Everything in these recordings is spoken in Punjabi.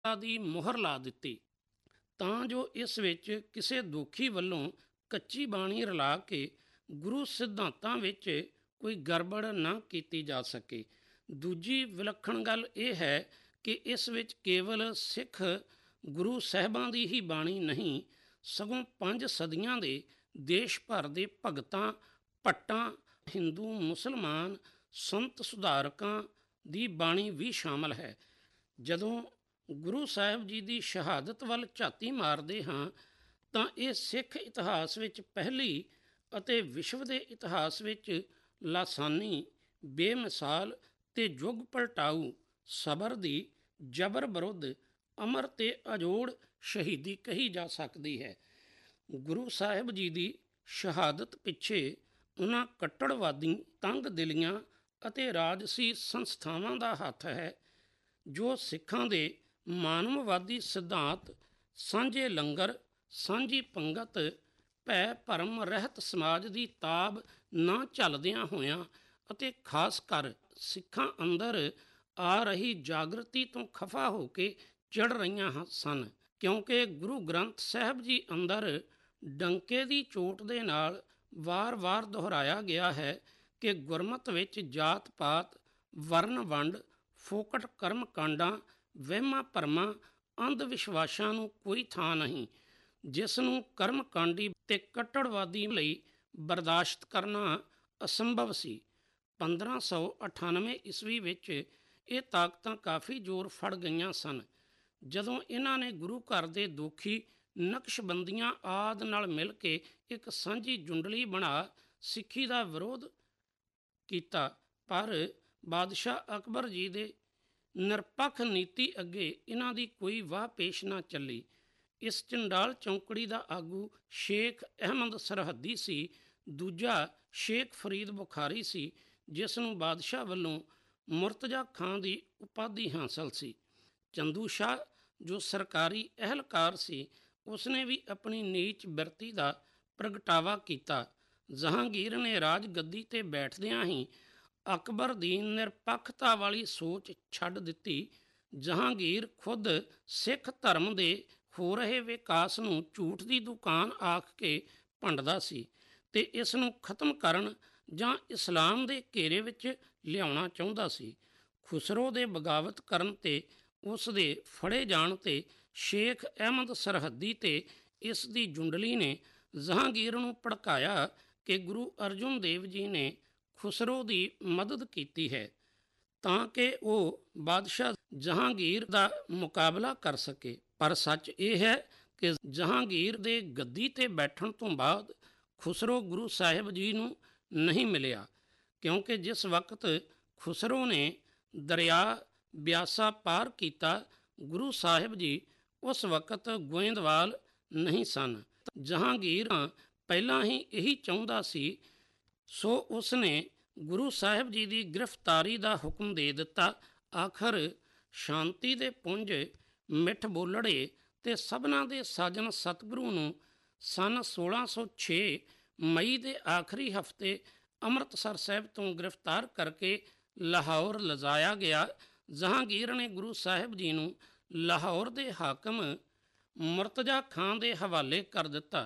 ਦੀ ਮੁਹਰ ਲਾ ਦਿੱਤੀ, ਤਾਂ ਜੋ ਇਸ ਵਿੱਚ ਕਿਸੇ ਦੋਖੀ ਵੱਲੋਂ ਕੱਚੀ ਬਾਣੀ ਰਲਾ ਕੇ ਗੁਰੂ ਸਿਧਾਂਤਾਂ ਵਿੱਚ ਕੋਈ ਗੜਬੜ ਨਾ ਕੀਤੀ ਜਾ ਸਕੇ। ਦੂਜੀ ਵਿਲੱਖਣ ਗੱਲ ਇਹ ਹੈ ਕਿ ਇਸ ਵਿੱਚ ਕੇਵਲ ਸਿੱਖ ਗੁਰੂ ਸਾਹਿਬਾਂ ਦੀ ਹੀ ਬਾਣੀ ਨਹੀਂ, ਸਗੋਂ 5 ਸਦੀਆਂ ਦੇ ਦੇਸ਼ ਭਰ ਦੇ ਭਗਤਾਂ, ਭੱਟਾਂ, ਹਿੰਦੂ, ਮੁਸਲਮਾਨ, ਸੰਤ ਸੁਧਾਰਕਾਂ ਦੀ ਬਾਣੀ ਵੀ ਸ਼ਾਮਲ ਹੈ। ਜਦੋਂ ਗੁਰੂ ਸਾਹਿਬ ਜੀ ਦੀ ਸ਼ਹਾਦਤ ਵੱਲ ਝਾਤੀ ਮਾਰਦੇ ਹਾਂ ਤਾਂ ਇਹ ਸਿੱਖ ਇਤਿਹਾਸ ਵਿੱਚ ਪਹਿਲੀ ਅਤੇ ਵਿਸ਼ਵ ਦੇ ਇਤਿਹਾਸ ਵਿੱਚ ਲਾਸਾਨੀ, ਬੇਮਿਸਾਲ ਤੇ ਯੁੱਗ ਪਲਟਾਊ ਸਬਰ ਦੀ ਜਬਰ ਵਿਰੁੱਧ ਅਮਰ ਤੇ ਅਜੋੜ ਸ਼ਹੀਦੀ ਕਹੀ ਜਾ ਸਕਦੀ ਹੈ। ਗੁਰੂ ਸਾਹਿਬ ਜੀ ਦੀ ਸ਼ਹਾਦਤ ਪਿੱਛੇ ਉਹਨਾਂ ਕੱਟੜਵਾਦੀ, ਤੰਗ ਦਿਲੀਆਂ ਅਤੇ ਰਾਜਸੀ ਸੰਸਥਾਵਾਂ ਦਾ ਹੱਥ ਹੈ ਜੋ ਸਿੱਖਾਂ ਦੇ ਮਾਨਵਵਾਦੀ ਸਿਧਾਂਤ, ਸਾਂਝੇ ਲੰਗਰ, ਸਾਂਝੀ ਪੰਗਤ, ਭੈ ਭਰਮ ਰਹਿਤ ਸਮਾਜ ਦੀ ਤਾਬ ਨਾ ਝੱਲਦਿਆਂ ਹੋਇਆਂ ਅਤੇ ਖਾਸ ਕਰ ਸਿੱਖਾਂ ਅੰਦਰ ਆ ਰਹੀ ਜਾਗਰਤੀ ਤੋਂ ਖਫਾ ਹੋ ਕੇ ਚੜ ਰਹੀਆਂ ਸਨ, ਕਿਉਂਕਿ ਗੁਰੂ ਗ੍ਰੰਥ ਸਾਹਿਬ ਜੀ ਅੰਦਰ ਡੰਕੇ ਦੀ ਚੋਟ ਦੇ ਨਾਲ ਵਾਰ-ਵਾਰ ਦੁਹਰਾਇਆ ਗਿਆ ਹੈ ਕਿ ਗੁਰਮਤ ਵਿੱਚ ਜਾਤ-ਪਾਤ, ਵਰਨ ਵੰਡ, ਫੋਕਟ ਕਰਮ ਕਾਂਡਾਂ, ਵਹਿਮਾਂ ਭਰਮਾਂ, ਅੰਧ ਵਿਸ਼ਵਾਸਾਂ ਨੂੰ ਕੋਈ ਥਾਂ ਨਹੀਂ, ਜਿਸ ਨੂੰ ਕਰਮ ਕਾਂਡੀ ਤੇ ਕੱਟੜਵਾਦੀ ਲਈ ਬਰਦਾਸ਼ਤ ਕਰਨਾ ਅਸੰਭਵ ਸੀ। 1598 ਈਸਵੀ ਵਿੱਚ ਇਹ ਤਾਕਤਾਂ ਕਾਫੀ ਜ਼ੋਰ ਫੜ ਗਈਆਂ ਸਨ, ਜਦੋਂ ਇਹਨਾਂ ਨੇ ਗੁਰੂ ਘਰ ਦੇ ਦੋਖੀ ਨਕਸ਼ਬੰਦੀਆਂ ਆਦਿ ਨਾਲ ਮਿਲ ਕੇ ਇੱਕ ਸਾਂਝੀ ਜੁੰਡਲੀ ਬਣਾ ਸਿੱਖੀ ਦਾ ਵਿਰੋਧ ਕੀਤਾ। ਪਰ ਬਾਦਸ਼ਾਹ ਅਕਬਰ ਜੀ ਦੇ ਨਿਰਪੱਖ ਨੀਤੀ ਅੱਗੇ ਇਹਨਾਂ ਦੀ ਕੋਈ ਵਾਹ ਪੇਸ਼ ਨਾ ਚੱਲੀ। ਇਸ ਚੰਡਾਲ ਚੌਂਕੜੀ ਦਾ ਆਗੂ ਸ਼ੇਖ ਅਹਿਮਦ ਸਰਹੱਦੀ ਸੀ, ਦੂਜਾ ਸ਼ੇਖ ਫਰੀਦ ਬੁਖਾਰੀ ਸੀ, ਜਿਸ ਨੂੰ ਬਾਦਸ਼ਾਹ ਵੱਲੋਂ ਮੁਰਤਜ਼ਾ ਖਾਂ ਦੀ ਉਪਾਧੀ ਹਾਸਲ ਸੀ। ਚੰਦੂ ਸ਼ਾਹ ਜੋ ਸਰਕਾਰੀ ਅਹਿਲਕਾਰ ਸੀ, ਉਸਨੇ ਵੀ ਆਪਣੀ ਨੀਚ ਬਿਰਤੀ ਦਾ ਪ੍ਰਗਟਾਵਾ ਕੀਤਾ। ਜਹਾਂਗੀਰ ਨੇ ਰਾਜ ਗੱਦੀ 'ਤੇ ਬੈਠਦਿਆਂ ਹੀ ਅਕਬਰ ਦੀ ਨਿਰਪੱਖਤਾ ਵਾਲੀ ਸੋਚ ਛੱਡ ਦਿੱਤੀ। ਜਹਾਂਗੀਰ ਖੁਦ ਸਿੱਖ ਧਰਮ ਦੇ ਹੋ ਰਹੇ ਵਿਕਾਸ ਨੂੰ ਝੂਠ ਦੀ ਦੁਕਾਨ ਆਖ ਕੇ ਭੰਡਦਾ ਸੀ ਤੇ ਇਸ ਨੂੰ ਖਤਮ ਕਰਨ ਜਾਂ ਇਸਲਾਮ ਦੇ ਘੇਰੇ ਵਿੱਚ ਲਿਆਉਣਾ ਚਾਹੁੰਦਾ ਸੀ। ਖੁਸਰੋ ਦੇ ਬਗਾਵਤ ਕਰਨ ਤੇ ਉਸ ਦੇ ਫੜੇ ਜਾਣ ਤੇ ਸ਼ੇਖ ਅਹਿਮਦ ਸਰਹੱਦੀ ਤੇ ਇਸ ਦੀ ਜੁੰਡਲੀ ਨੇ ਜਹਾਂਗੀਰ ਨੂੰ ਭੜਕਾਇਆ ਕਿ ਗੁਰੂ ਅਰਜਨ ਦੇਵ ਜੀ ਨੇ ਖੁਸਰੋ ਦੀ ਮਦਦ ਕੀਤੀ ਹੈ ਤਾਂ ਕਿ ਉਹ ਬਾਦਸ਼ਾਹ ਜਹਾਂਗੀਰ ਦਾ ਮੁਕਾਬਲਾ ਕਰ ਸਕੇ। ਪਰ ਸੱਚ ਇਹ ਹੈ ਕਿ ਜਹਾਂਗੀਰ ਦੇ ਗੱਦੀ 'ਤੇ ਬੈਠਣ ਤੋਂ ਬਾਅਦ ਖੁਸਰੋ ਗੁਰੂ ਸਾਹਿਬ ਜੀ ਨੂੰ ਨਹੀਂ ਮਿਲਿਆ, ਕਿਉਂਕਿ ਜਿਸ ਵਕਤ ਖੁਸਰੋ ਨੇ ਦਰਿਆ ਬਿਆਸਾ ਪਾਰ ਕੀਤਾ, ਗੁਰੂ ਸਾਹਿਬ ਜੀ ਉਸ ਵਕਤ ਗੋਇੰਦਵਾਲ ਨਹੀਂ ਸਨ। ਜਹਾਂਗੀਰ ਪਹਿਲਾਂ ਹੀ ਇਹੀ ਚਾਹੁੰਦਾ ਸੀ, ਸੋ ਉਸਨੇ ਗੁਰੂ ਸਾਹਿਬ ਜੀ ਦੀ ਗ੍ਰਿਫਤਾਰੀ ਦਾ ਹੁਕਮ ਦੇ ਦਿੱਤਾ। ਆਖਰ ਸ਼ਾਂਤੀ ਦੇ ਪੁੰਜ, ਮਿੱਠ ਬੋਲੜੇ ਤੇ ਸਭਨਾਂ ਦੇ ਸਾਜਨ ਸਤਿਗੁਰੂ ਨੂੰ ਸੰਨ 1606 ਮਈ ਦੇ ਆਖਰੀ ਹਫਤੇ ਅੰਮ੍ਰਿਤਸਰ ਸਾਹਿਬ ਤੋਂ ਗ੍ਰਿਫਤਾਰ ਕਰਕੇ ਲਾਹੌਰ ਲਿਜਾਇਆ ਗਿਆ। ਜਹਾਂਗੀਰ ਨੇ ਗੁਰੂ ਸਾਹਿਬ ਜੀ ਨੂੰ ਲਾਹੌਰ ਦੇ ਹਾਕਮ ਮੁਰਤਜ਼ਾ ਖਾਂ ਦੇ ਹਵਾਲੇ ਕਰ ਦਿੱਤਾ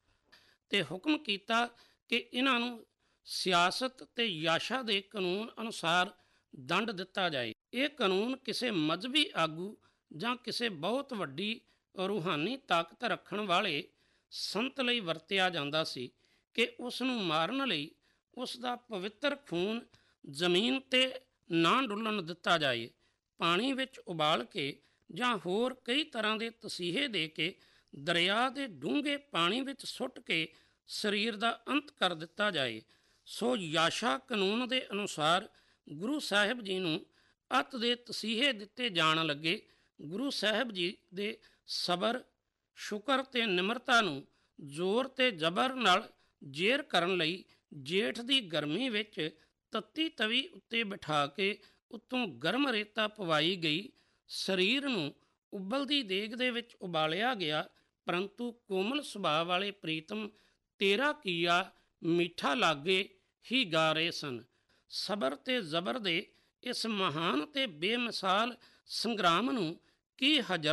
ਤੇ ਹੁਕਮ ਕੀਤਾ ਕਿ ਇਹਨਾਂ ਨੂੰ ਸਿਆਸਤ ਤੇ ਯਾਸ਼ਾ ਦੇ ਕਾਨੂੰਨ ਅਨੁਸਾਰ ਦੰਡ ਦਿੱਤਾ ਜਾਏ। ਇਹ ਕਾਨੂੰਨ ਕਿਸੇ ਮਜ਼ਹਬੀ ਆਗੂ ਜਾਂ ਕਿਸੇ ਬਹੁਤ ਵੱਡੀ ਰੂਹਾਨੀ ਤਾਕਤ ਰੱਖਣ ਵਾਲੇ ਸੰਤ ਲਈ ਵਰਤਿਆ ਜਾਂਦਾ ਸੀ ਕਿ ਉਸ ਨੂੰ ਮਾਰਨ ਲਈ ਉਸ ਦਾ ਪਵਿੱਤਰ ਖੂਨ ਜ਼ਮੀਨ 'ਤੇ ਨਾ ਡੁੱਲਣ ਦਿੱਤਾ ਜਾਏ। ਪਾਣੀ ਵਿੱਚ ਉਬਾਲ ਕੇ ਜਾਂ ਹੋਰ ਕਈ ਤਰ੍ਹਾਂ ਦੇ ਤਸੀਹੇ ਦੇ ਕੇ ਦਰਿਆ ਦੇ ਡੂੰਘੇ ਪਾਣੀ ਵਿੱਚ ਸੁੱਟ ਕੇ ਸਰੀਰ ਦਾ ਅੰਤ ਕਰ ਦਿੱਤਾ ਜਾਏ। ਸੋ ਯਾਸ਼ਾ ਕਾਨੂੰਨ ਦੇ ਅਨੁਸਾਰ ਗੁਰੂ ਸਾਹਿਬ ਜੀ ਨੂੰ ਅੱਤ ਦੇ ਤਸੀਹੇ ਦਿੱਤੇ ਜਾਣ ਲੱਗੇ। ਗੁਰੂ ਸਾਹਿਬ ਜੀ ਦੇ ਸਬਰ, ਸ਼ੁਕਰ ਤੇ ਨਿਮਰਤਾ ਨੂੰ ਜ਼ੋਰ ਤੇ ਜ਼ਬਰ ਨਾਲ ਜ਼ੇਰ ਕਰਨ ਲਈ ਜੇਠ ਦੀ ਗਰਮੀ ਵਿੱਚ ਤੱਤੀ ਤਵੀ ਉੱਤੇ ਬਿਠਾ ਕੇ ਉੱਤੋਂ ਗਰਮ ਰੇਤਾ ਪਵਾਈ ਗਈ। ਸਰੀਰ ਨੂੰ ਉਬਲਦੀ ਦੇਗ ਦੇ ਵਿੱਚ ਉਬਾਲਿਆ ਗਿਆ, ਪਰੰਤੂ ਕੋਮਲ ਸੁਭਾਅ ਵਾਲੇ ਪ੍ਰੀਤਮ ਤੇਰਾ ਕੀਆ ਮਿੱਠਾ ਲਾਗੇ ਹੀ ਗਾ ਰਹੇ ਸਨ। ਸਬਰ ਤੇ ਜ਼ਬਰ ਦੇ ਇਸ ਮਹਾਨ ਤੇ ਬੇਮਿਸਾਲ ਸੰਗਰਾਮ ਨੂੰ ਕੀ ਹਜ਼ਰਤ